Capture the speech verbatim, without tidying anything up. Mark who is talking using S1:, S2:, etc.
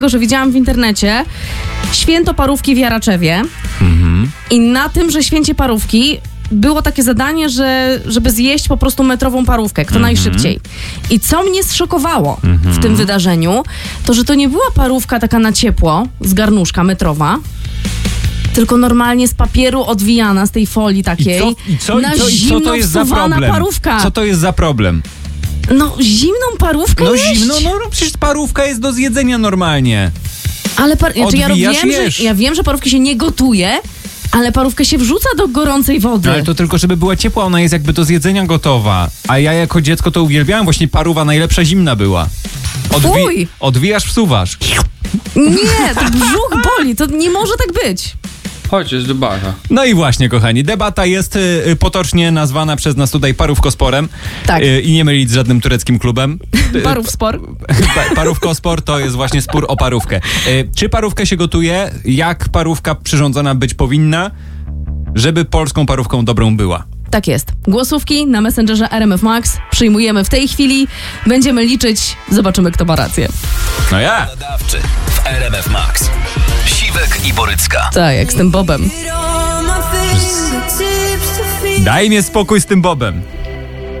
S1: że widziałam w internecie święto parówki w Jaraczewie mhm. i na tym, że święcie parówki było takie zadanie, że, żeby zjeść po prostu metrową parówkę, kto mm-hmm. najszybciej. I co mnie zszokowało mm-hmm. w tym wydarzeniu, to że to nie była parówka taka na ciepło, z garnuszka metrowa, tylko normalnie z papieru odwijana, z tej folii takiej. I co, i co, na
S2: i co, i co to jest za problem?
S1: Parówka.
S2: Co to jest za problem?
S1: No, zimną parówkę
S2: No
S1: jeść?
S2: zimno, no przecież parówka jest do zjedzenia normalnie.
S1: Ale par- znaczy, ja, wiem,
S2: jesz.
S1: że, ja wiem, że parówki się nie gotuje, ale parówkę się wrzuca do gorącej wody.
S2: No, ale to tylko, żeby była ciepła, ona jest jakby do zjedzenia gotowa. A ja jako dziecko to uwielbiałem, właśnie parówa najlepsza zimna była. Odwi-
S1: Fuj.
S2: Odwijasz, wsuwasz.
S1: Nie, to brzuch boli, to nie może tak być.
S3: Chodź, jest debata.
S2: No i właśnie, kochani, debata jest y, potocznie nazwana przez nas tutaj parówkosporem.
S1: Tak.
S2: Y, I nie mylić z żadnym tureckim klubem.
S1: Parówspor.
S2: Pa, parówkospor to jest właśnie spór o parówkę. Y, czy parówkę się gotuje? Jak parówka przyrządzona być powinna, żeby polską parówką dobrą była?
S1: Tak jest. Głosówki na Messengerze R M F Max przyjmujemy w tej chwili. Będziemy liczyć, zobaczymy, kto ma rację.
S2: No ja!
S4: Nadawczy w R M F Max. Siwek i Borycka.
S1: Tak, jak z tym Bobem.
S2: Daj mi spokój z tym Bobem.